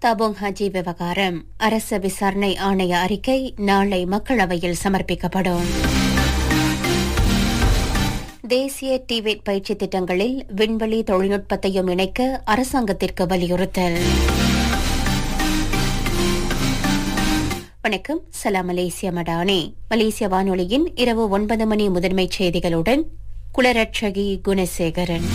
தபோங் ஹஜி விவகாரம் அரச விசாரணை ஆணைய அறிக்கை நாளை மக்களவையில் சமர்ப்பிக்கப்படும். தேசிய டிவேட் பயிற்சி திட்டங்களில் விண்வெளி தொழில்நுட்பத்தையும் இணைக்க அரசாங்கத்திற்கு வலியுறுத்தல். வணக்கம், சலாம் மலேசியா மடானி. மலேசிய வானொலியின் இரவு 9 மணி முதன்மைச் செய்திகளுடன் குலரட்சகி குணசேகரன்.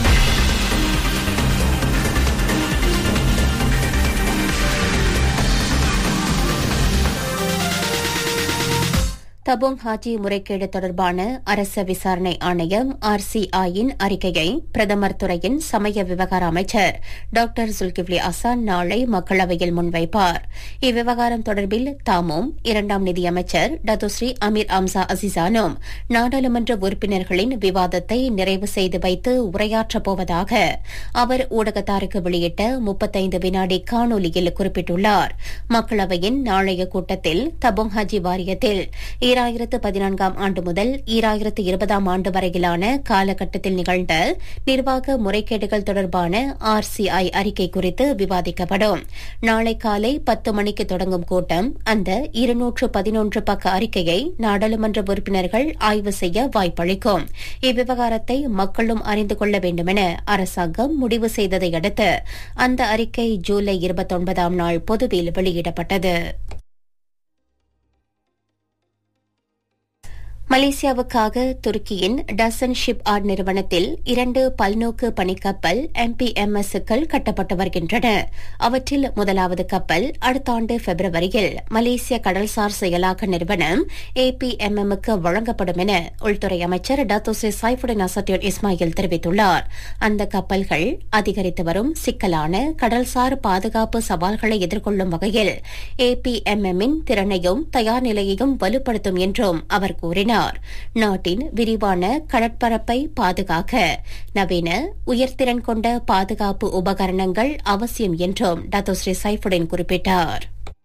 தபோங் ஹாஜி முறைகேடு தொடர்பான அரச விசாரணை ஆணையம் RCIயின் அறிக்கையை பிரதமர் துறையின் சமய விவகார அமைச்சர் டாக்டர் சுல்கிவ்லி அசான் நாளை மக்களவையில் முன்வைப்பார். இவ்விவகாரம் தொடர்பில் தாமும் இரண்டாம் நிதியமைச்சர் டத்துஸ்ரீ அமீர் அம்சா அசிசானும் நாடாளுமன்ற உறுப்பினர்களின் விவாதத்தை நிறைவு செய்து வைத்து உரையாற்றப் போவதாக அவர் ஊடகத்தாருக்கு வெளியிட்ட 35 வினாடி காணொலியில் குறிப்பிட்டுள்ளார். மக்களவையின் நாளைய கூட்டத்தில் தபோங் ஹாஜி வாரியத்தில் 2014 ஆண்டு முதல் 2020 ஆண்டு வரையிலான காலகட்டத்தில் நிகழ்ந்த நிர்வாக முறைகேடுகள் தொடர்பான RCI அறிக்கை குறித்து விவாதிக்கப்படும். நாளை காலை 10 மணிக்கு தொடங்கும் கூட்டம் அந்த 211 பக்க அறிக்கையை நாடாளுமன்ற உறுப்பினர்கள் ஆய்வு செய்ய வாய்ப்பளிக்கும். இவ்விவகாரத்தை மக்களும் அறிந்து கொள்ள வேண்டுமென அரசாங்கம் முடிவு செய்ததை அடுத்து அந்த அறிக்கை ஜூலை 29 நாள் பொதுவில் வெளியிடப்பட்டது. மலேசியாவுக்காக துருக்கியின் டசன் ஷிப் ஆர்ட் நிறுவனத்தில் 2 பல்நோக்கு பணிக்கப்பல் MPMS-க்கள் கட்டப்பட்டு வருகின்றன. அவற்றில் முதலாவது கப்பல் அடுத்த ஆண்டு பிப்ரவரியில் மலேசிய கடல்சார் செயலாக்க நிறுவனம் APMM-க்கு வழங்கப்படும் என உள்துறை அமைச்சர் டத்தோஸ்ரீ சைஃபுடின் அசட்டியோன் இஸ்மாயில் தெரிவித்துள்ளார். அந்த கப்பல்கள் அதிகரித்து வரும் சிக்கலான கடல்சார் பாதுகாப்பு சவால்களை எதிர்கொள்ளும் வகையில் APMM-இன் திறனையும் தயார் நிலையையும் வலுப்படுத்தும் என்றும் அவர் கூறினார். நாட்டின் விரிவான கடற்பரப்பை பாதுகாக்க நவீன உயர்திறன் கொண்ட பாதுகாப்பு உபகரணங்கள் அவசியம் என்றும் டத்தோஸ்ரீ சைஃபுடின் குறிப்பிட்டார்.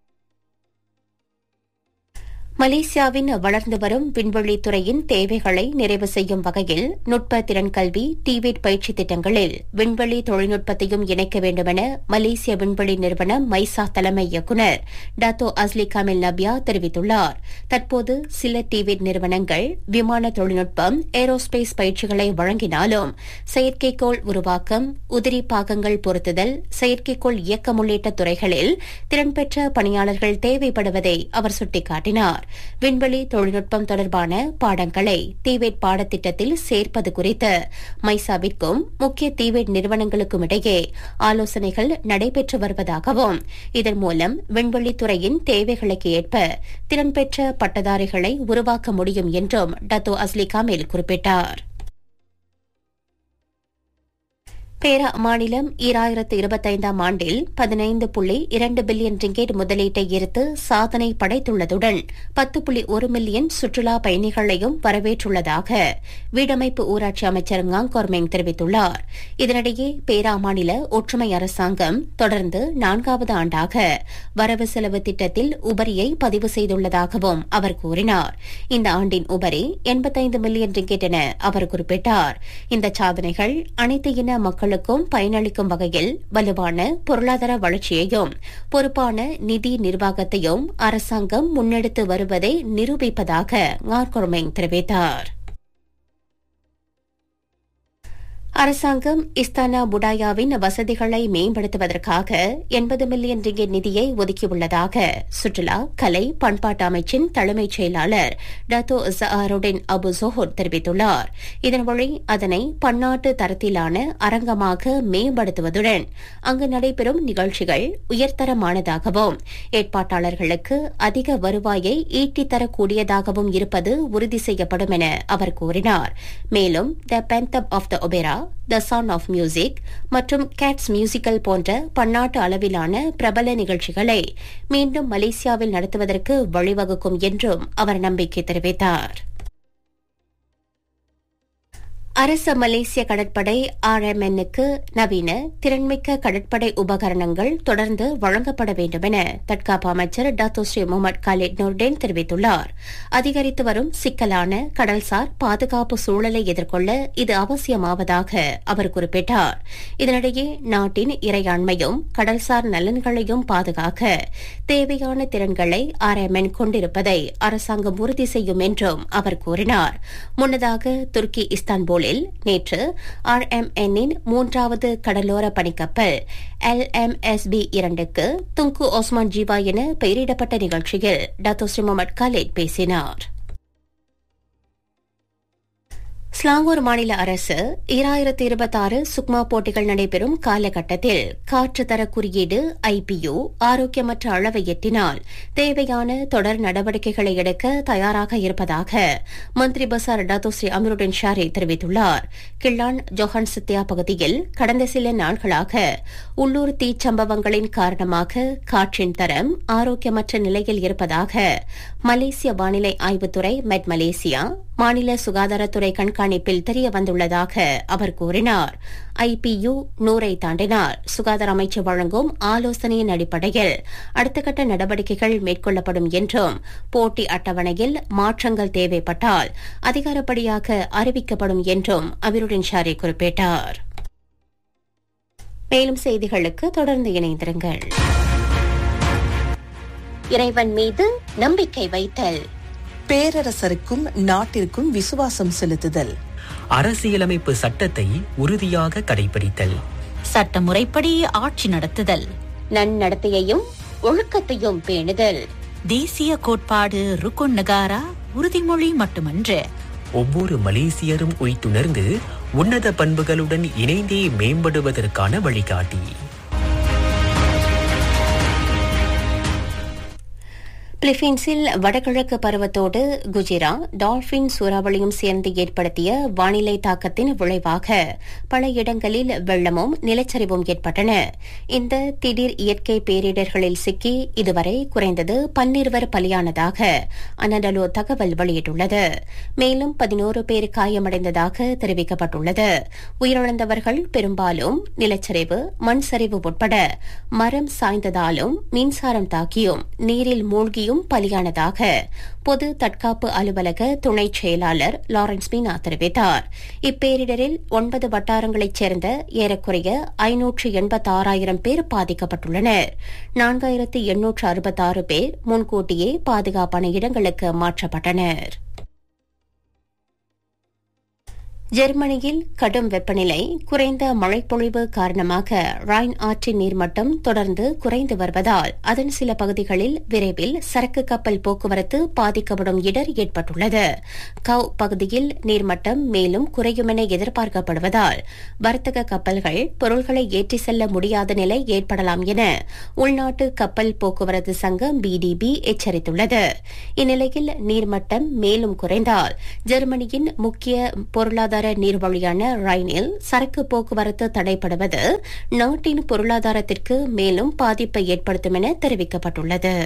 மலேசியாவின் வளர்ந்து வரும் விண்வெளித்துறையின் தேவைகளை நிறைவு செய்யும் வகையில் நுட்ப திறன் கல்வி டிவேட் பயிற்சி திட்டங்களில் விண்வெளி தொழில்நுட்பத்தையும் இணைக்க வேண்டுமென மலேசிய விண்வெளி நிறுவனம் மைசா தலைமை இயக்குநர் டாத்தோ அஸ்லி காமில் நபியா தெரிவித்துள்ளார். தற்போது சில டிவேட் நிறுவனங்கள் விமான தொழில்நுட்பம் ஏரோஸ்பேஸ் பயிற்சிகளை வழங்கினாலும் செயற்கைக்கோள் உருவாக்கம், உதிரி பாகங்கள் பொருத்துதல், செயற்கைக்கோள் இயக்கம் உள்ளிட்ட துறைகளில் திறன்பெற்ற பணியாளர்கள் தேவைப்படுவதை அவர் சுட்டிக்காட்டினார். விண்வெளி தொழில்நுட்பம் தொடர்பான பாடங்களை டிவேட் பாடத்திட்டத்தில் சேர்ப்பது குறித்து மைசாவிற்கும் முக்கிய டிவேட் நிறுவனங்களுக்கும் இடையே ஆலோசனைகள் நடைபெற்று வருவதாகவும் இதன் மூலம் விண்வெளித்துறையின் தேவைகளுக்கு ஏற்ப திறன்பெற்ற பட்டதாரிகளை உருவாக்க முடியும் என்றும் டத்தோ அஸ்லி காமில் குறிப்பிட்டார். பேரா மாநிலம் 2025 ஆண்டில் 15.2 பில்லியன் ரிங்கேட் முதலீட்டை ஈர்த்து சாதனை படைத்துள்ளதுடன் 10.1 மில்லியன் சுற்றுலா பயணிகளையும் வரவேற்றுள்ளதாக வீடமைப்பு ஊராட்சி அமைச்சர் ngaங் கொர்மெங் தெரிவித்துள்ளார். இதனிடையே பேரா மாநில ஒற்றுமை அரசாங்கம் தொடர்ந்து 4வது ஆண்டாக வரவு செலவு திட்டத்தில் உபரியை பதிவு செய்துள்ளதாகவும் அவர் கூறினார். இந்த ஆண்டின் உபரி 85 மில்லியன் ரிங்கேட் என அவர் குறிப்பிட்டார். இந்த சாதனைகள் அனைத்து இன மக்களுக்கும் பயனளிக்கும் வகையில் வலுவான பொருளாதார வளர்ச்சியையும் பொறுப்பான நிதி நிர்வாகத்தையும் அரசாங்கம் முன்னெடுத்து வருவதை நிரூபிப்பதாக ngaங் கொர்மெங் தெரிவித்தார். அரசாங்கம் இஸ்தானா புடாயாவின் வசதிகளை மேம்படுத்துவதற்காக 80 மில்லியன் ரிங்கெட் நிதியை ஒதுக்கியுள்ளதாக சுற்றுலா, கலை, பண்பாட்டு அமைச்சின் தலைமைச் செயலாளர் டத்தோ ஜஹருடின் அபு ஜோஹர் தெரிவித்துள்ளார். இதன் வழி அதனை பன்னாட்டு தரத்திலான அரங்கமாக மேம்படுத்துவதுடன் அங்கு நடைபெறும் நிகழ்ச்சிகள் உயர்தரமானதாகவும் ஏற்பாட்டாளர்களுக்கு அதிக வருவாயை ஈட்டித்தரக்கூடியதாகவும் இருப்பது உறுதி செய்யப்படும் என அவர் கூறினார். மேலும் த பென்தப் of the opera, the sound of music மற்றும் கேட்ஸ் மியூசிக்கல் போன்ற பன்னாட்டு அளவிலான பிரபல நிகழ்ச்சிகளை மீண்டும் மலேசியாவில் நடத்துவதற்கு வழிவகுக்கும் என்றும் அவர் நம்பிக்கை தெரிவித்தார். அரச மலேசிய கடற்படை RMN-க்கு நவீன திறன்மிக்க கடற்படை உபகரணங்கள் தொடர்ந்து வழங்கப்பட வேண்டும் என தற்காப்பு அமைச்சர் டாக்டர் ஸ்ரீ முகமது காலித் நூர்டேன் தெரிவித்துள்ளார். அதிகரித்து வரும் சிக்கலான கடல்சார் பாதுகாப்பு சூழலை எதிர்கொள்ள இது அவசியமாவதாக அவர் குறிப்பிட்டார். இதனிடையே நாட்டின் இறையாண்மையும் கடல்சார் நலன்களையும் பாதுகாக்க தேவையான திறன்களை RMN கொண்டிருப்பதை அரசாங்கம் உறுதி செய்யும் என்றும் அவர் கூறினார். முன்னதாக துருக்கி இஸ்தான்புல் நேற்று RMN-இன் 3வது கடலோர பணிக்கப்பல் LMSB-2க்கு துங்கு ஓஸ்மான் ஜீவா என பெயரிடப்பட்ட நிகழ்ச்சியில் டாக்டர் ஸ்ரீ முகமது காலித் பேசினார். ஸ்லாங்கூர் மாநில அரசு 2026 சுக்மா போட்டிகள் நடைபெறும் காலகட்டத்தில் காற்றுத்தர குறியீடு IPU ஆரோக்கியமற்ற அளவை எட்டினால் தேவையான தொடர் நடவடிக்கைகளை எடுக்க தயாராக இருப்பதாக மந்திரி பசார் டாக்டர் ஸ்ரீ அமீருடின் ஷாரி தெரிவித்துள்ளார். கிள்ளான் ஜொஹான் சித்தியா பகுதியில் கடந்த சில நாட்களாக உள்ளூர் தீச்சம்பவங்களின் காரணமாக காற்றின் தரம் ஆரோக்கியமற்ற நிலையில் இருப்பதாக மலேசிய வானிலை ஆய்வுத்துறை மெட் மலேசியா மாநில சுகாதாரத்துறை கண்காணிப்பில் தெரிய வந்துள்ளதாக அவர் கூறினார். IPU 100 தாண்டினால் சுகாதார அமைச்சு வழங்கும் ஆலோசனையின் அடிப்படையில் அடுத்த கட்ட நடவடிக்கைகள் மேற்கொள்ளப்படும் என்றும் போட்டி அட்டவணையில் மாற்றங்கள் தேவைப்பட்டால் அதிகாரப்படியாக அறிவிக்கப்படும் என்றும் அமீருடின் ஷாரி குறிப்பிட்டார். மேலும் செய்திகளுக்கு தொடர்ந்து இணைந்திருங்கள். இறைவன் மீது நம்பிக்கை வைத்தல், பேரரசருக்கும் நாட்டிற்கும் விசுவாசம் செலுத்துதல், அரசியலமைப்பு சட்டத்தை உறுதியாக கடைபிடித்தல், சட்டமுறைப்படி ஆட்சி நடத்துதல், நன்னடத்தையையும் ஒழுக்கத்தையும் பேணுதல், தேசிய கோட்பாடு ருக்குன் நகாரா உறுதிமொழி மட்டுமன்று, ஒவ்வொரு மலேசியரும் உய்த்துணர்ந்து உன்னத பண்புகளுடன் இணைந்தே மேம்படுவதற்கான வழிகாட்டி. பிலிப்பீன்ஸில் வடகிழக்கு பருவத்தோடு குஜிரா டால்பின் சூறாவளியும் சேர்ந்து ஏற்படுத்திய வானிலை தாக்கத்தின் விளைவாக பல இடங்களில் வெள்ளமும் நிலச்சரிவும் ஏற்பட்டன. இந்த திடீர் இயற்கை பேரிடர்களில் சிக்கி இதுவரை குறைந்தது 12 பலியானதாக அனடலோ தகவல் வெளியிட்டுள்ளது. மேலும் 11 பேர் காயமடைந்ததாக தெரிவிக்கப்பட்டுள்ளது. உயிரிழந்தவர்கள் பெரும்பாலும் நிலச்சரிவு, மண் சரிவு உட்பட மரம் சாய்ந்ததாலும் மின்சாரம் தாக்கியும் நீரில் மூழ்கியும் பலியானதாக பொது தற்காப்பு அலுவலக துணை செயலாளர் லாரன்ஸ் மீனா தெரிவித்தார். இப்பேரிடரில் 9 வட்டாரங்களைச் சேர்ந்த ஏறக்குறைய 586,000 பேர் பாதிக்கப்பட்டுள்ளனர். 4,866 பேர் முன்கூட்டியே பாதுகாப்பான இடங்களுக்கு மாற்றப்பட்டனர். ஜெர்மனியில் கடும் வெப்பநிலை, குறைந்த மழைப்பொழிவு காரணமாக ரைன் ஆற்றின் நீர்மட்டம் தொடர்ந்து குறைந்து வருவதால் அதன் சில பகுதிகளில் விரைவில் சரக்கு கப்பல் போக்குவரத்து பாதிக்கப்படும் இடர் ஏற்பட்டுள்ளது. கவ் பகுதியில் நீர்மட்டம் மேலும் குறையும் என எதிர்பார்க்கப்படுவதால் வர்த்தக கப்பல்கள் பொருட்களை ஏற்றி செல்ல முடியாத நிலை ஏற்படலாம் என உள்நாட்டு கப்பல் போக்குவரத்து சங்கம் BDB எச்சரித்துள்ளது. இந்நிலையில் நீர்மட்டம் மேலும் குறைந்தால் ஜெர்மனியின் முக்கிய பொருளாதார நீர்வழியான ரைனில் சரக்கு போக்குவரத்து தடைபடுவது நாட்டின் பொருளாதாரத்திற்கு மேலும் பாதிப்பை ஏற்படுத்தும் என தெரிவிக்கப்பட்டுள்ளது.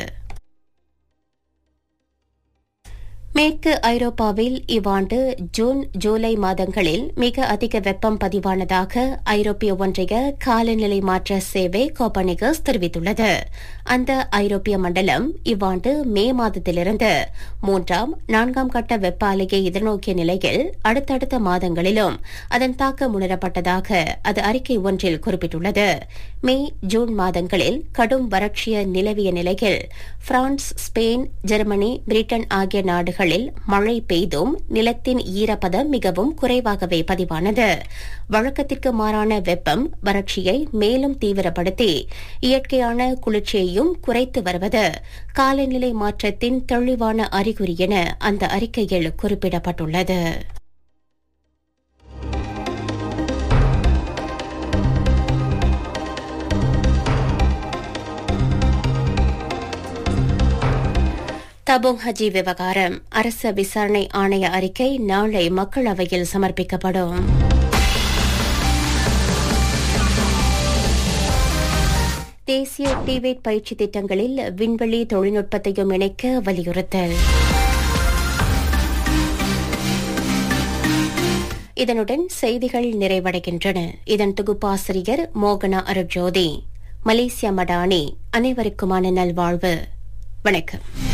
மேற்கு ஐரோப்பாவில் இவ்வாண்டு ஜூன் ஜூலை மாதங்களில் மிக அதிக வெப்பம் பதிவானதாக ஐரோப்பிய ஒன்றிய காலநிலை மாற்ற சேவை கோப்பர்னிகஸ் தெரிவித்துள்ளது. அந்த ஐரோப்பிய மண்டலம் இவ்வாண்டு மே மாதத்திலிருந்து 3ஆம் 4ஆம் கட்ட வெப்ப அலையை எதிர்நோக்கிய நிலையில் அடுத்தடுத்த மாதங்களிலும் அதன் தாக்கம் உணரப்பட்டதாக அது அறிக்கை ஒன்றில் குறிப்பிட்டுள்ளது. மே ஜூன் மாதங்களில் கடும் வறட்சிய நிலவிய நிலையில் பிரான்ஸ், ஸ்பெயின், ஜெர்மனி, பிரிட்டன் ஆகிய நாடுகளில் மழை பெய்தும் நிலத்தின் ஈரப்பதம் மிகவும் குறைவாகவே பதிவானது. வழக்கத்திற்கு மாறான வெப்பம் வறட்சியை மேலும் தீவிரப்படுத்தி இயற்கையான குளிர்ச்சியையும் குறைத்து வருவது காலநிலை மாற்றத்தின் தெளிவான அறிகுறி என அந்த அறிக்கையில் குறிப்பிடப்பட்டுள்ளது. தபோங் ஹஜி விவகாரம் அரச விசாரணை ஆணைய அறிக்கை நாளை மக்களவையில் சமர்ப்பிக்கப்படும். தேசிய டிவேட் பயிற்சி திட்டங்களில் விண்வெளி தொழில்நுட்பத்தையும் இணைக்க வலியுறுத்தல். இதனுடன் செய்திகள் நிறைவடைகின்றன. இதன் தொகுப்பாசிரியர் மோகனா அருட்ஜோதி. மலேசியா மடானி. அனைவருக்குமான நல்வாழ்வு. வணக்கம்.